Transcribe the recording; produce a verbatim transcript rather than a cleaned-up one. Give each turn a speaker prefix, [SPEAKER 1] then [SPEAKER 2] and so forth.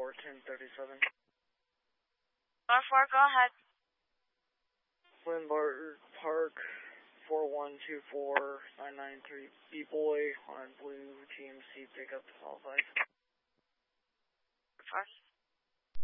[SPEAKER 1] four, ten thirty-seven.
[SPEAKER 2] Bar four, go ahead.
[SPEAKER 1] Lindbar Park, four one two four nine nine three B-Boy on blue G M C pickup, all five.
[SPEAKER 2] Four.